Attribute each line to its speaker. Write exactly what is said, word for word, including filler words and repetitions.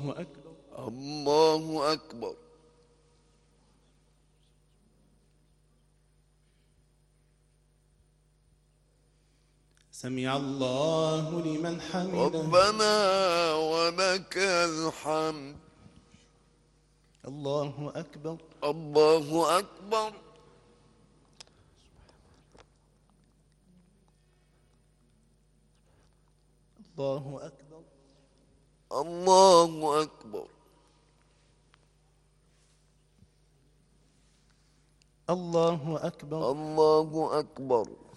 Speaker 1: أكبر.
Speaker 2: الله أكبر.
Speaker 1: سمع الله لمن حمده.
Speaker 2: ربنا ولك الحمد.
Speaker 1: الله أكبر.
Speaker 2: الله أكبر.
Speaker 1: الله أكبر.
Speaker 2: الله أكبر.
Speaker 1: الله أكبر.
Speaker 2: الله أكبر.